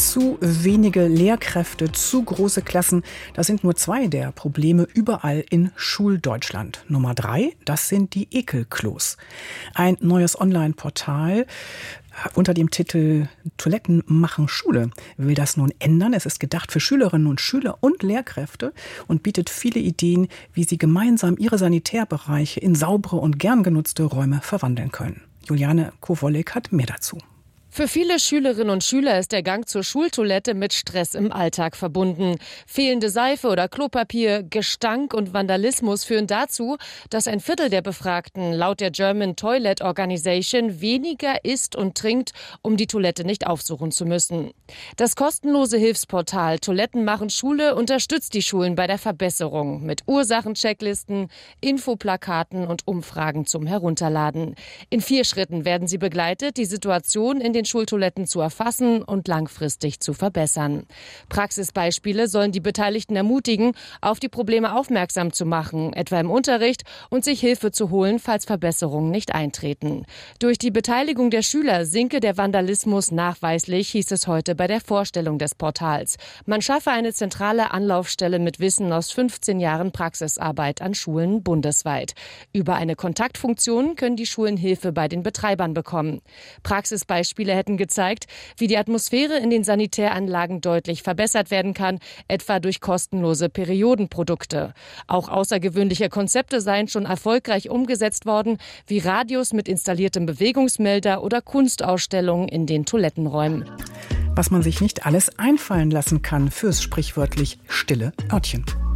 Zu wenige Lehrkräfte, zu große Klassen, das sind nur 2 der Probleme überall in Schuldeutschland. Nummer 3, das sind die Ekelklos. Ein neues Online-Portal unter dem Titel Toiletten machen Schule will das nun ändern. Es ist gedacht für Schülerinnen und Schüler und Lehrkräfte und bietet viele Ideen, wie sie gemeinsam ihre Sanitärbereiche in saubere und gern genutzte Räume verwandeln können. Juliane Kowolek hat mehr dazu. Für viele Schülerinnen und Schüler ist der Gang zur Schultoilette mit Stress im Alltag verbunden. Fehlende Seife oder Klopapier, Gestank und Vandalismus führen dazu, dass ein Viertel der Befragten laut der German Toilet Organization weniger isst und trinkt, um die Toilette nicht aufsuchen zu müssen. Das kostenlose Hilfsportal Toiletten machen Schule unterstützt die Schulen bei der Verbesserung mit Ursachenchecklisten, Infoplakaten und Umfragen zum Herunterladen. In 4 Schritten werden sie begleitet, die Situation in den Schultoiletten zu erfassen und langfristig zu verbessern. Praxisbeispiele sollen die Beteiligten ermutigen, auf die Probleme aufmerksam zu machen, etwa im Unterricht, und sich Hilfe zu holen, falls Verbesserungen nicht eintreten. Durch die Beteiligung der Schüler sinke der Vandalismus nachweislich, hieß es heute bei der Vorstellung des Portals. Man schaffe eine zentrale Anlaufstelle mit Wissen aus 15 Jahren Praxisarbeit an Schulen bundesweit. Über eine Kontaktfunktion können die Schulen Hilfe bei den Betreibern bekommen. Praxisbeispiele hätten gezeigt, wie die Atmosphäre in den Sanitäranlagen deutlich verbessert werden kann, etwa durch kostenlose Periodenprodukte. Auch außergewöhnliche Konzepte seien schon erfolgreich umgesetzt worden, wie Radios mit installiertem Bewegungsmelder oder Kunstausstellungen in den Toilettenräumen. Was man sich nicht alles einfallen lassen kann fürs sprichwörtlich stille Örtchen.